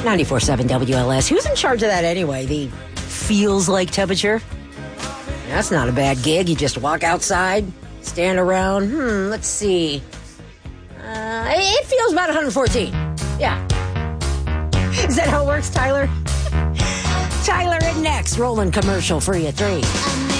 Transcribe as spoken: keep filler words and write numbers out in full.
ninety-four point seven W L S. Who's in charge of that anyway? The feels like temperature? That's not a bad gig. You just walk outside, stand around. Hmm, let's see. Uh, it feels about one hundred fourteen. Yeah. Is that how it works, Tyler? Tyler, and next, rolling commercial free at three.